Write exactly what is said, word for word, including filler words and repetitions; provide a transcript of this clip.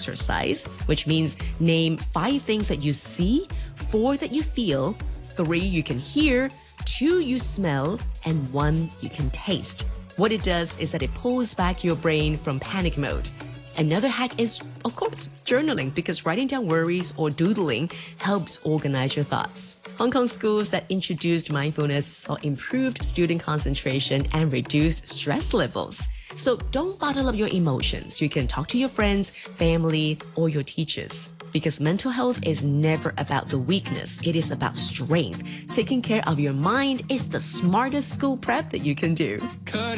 exercise, which means name five things that you see, four that you feel, three you can hear, two you smell, and one you can taste. What it does is that it pulls back your brain from panic mode. Another hack is, of course, journaling, because writing down worries or doodling helps organize your thoughts. Hong Kong schools that introduced mindfulness saw improved student concentration and reduced stress levels. So don't bottle up your emotions. You can talk to your friends, family, or your teachers. Because mental health is never about the weakness. It is about strength. Taking care of your mind is the smartest school prep that you can do.